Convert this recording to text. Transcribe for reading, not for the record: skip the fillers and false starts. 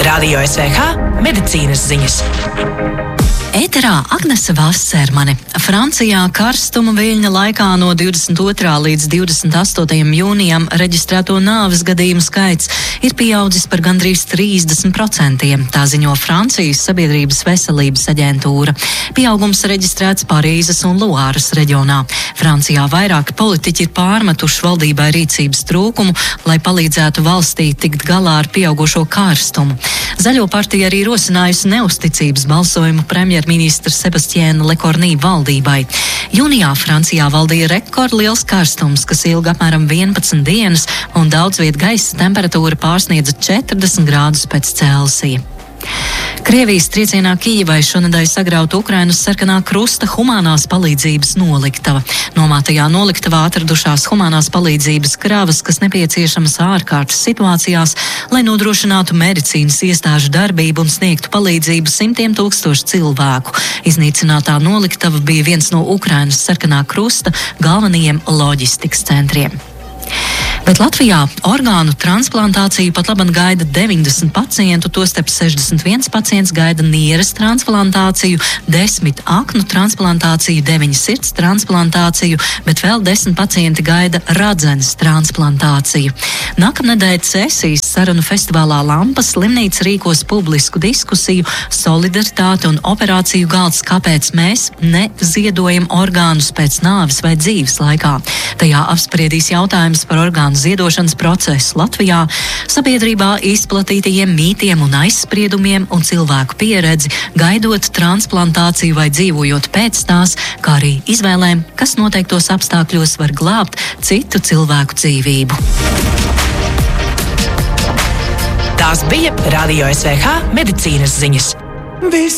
Radio SVH medicīnas ziņas. Ēterā Agnese Vasermane. Francijā karstuma viļņa laikā no 22. līdz 28. jūnijam reģistrēto nāves gadījumu skaits ir pieaudzis par gandrīz 30%, tā ziņo Francijas Sabiedrības veselības aģentūra. Pieaugums reģistrēts Parīzes un Luāras reģionā. Francijā vairāki politiķi ir pārmetuši valdībai rīcības trūkumu, lai palīdzētu valstī tikt galā ar pieaugušo karstumu. Zaļo partija arī rosinājusi neusticības balsojumu premjerministra Sebastiāna Lekornī valdībai. Jūnijā Francijā valdīja rekordliels karstums, kas ilga apmēram 11 dienas, un daudz viet gaisa temperatūra pārsniedza 40 grādus pēc Celsija. Krievijas triecienā Kijivai šonedēļ sagrauta Ukrainas sarkanā krusta humanās palīdzības noliktava. Nomātajā noliktavā atradušās humanās palīdzības kravas, kas nepieciešamas ārkārtas situācijās, lai nodrošinātu medicīnas iestāžu darbību un sniegtu palīdzību simtiem tūkstošu cilvēku. Iznīcinātā noliktava bija viens no Ukrainas sarkanā krusta galvenajiem loģistikas centriem. Bet Latvijā orgānu transplantāciju pat laban gaida 90 pacientu, tostarp 61 pacients gaida nieres transplantāciju, 10 aknu transplantāciju, 9 sirds transplantāciju, bet vēl 10 pacienti gaida radzenes transplantāciju. Nākamnedēļ Cēsīs sarunu festivālā Lampa slimnīca rīkos publisku diskusiju solidaritāti un operāciju galds, kāpēc mēs neziedojam orgānus pēc nāves vai dzīves laikā. Tajā apspriedīs jautājums par orgānu ziedošanas procesu Latvijā, sabiedrībā izplatītajiem mītiem un aizspriedumiem un cilvēku pieredzi, gaidot transplantāciju vai dzīvojot pēc tās, kā arī izvēlēm, kas noteiktos apstākļos var glābt citu cilvēku dzīvību. Tās bija Radio SVH medicīnas ziņas.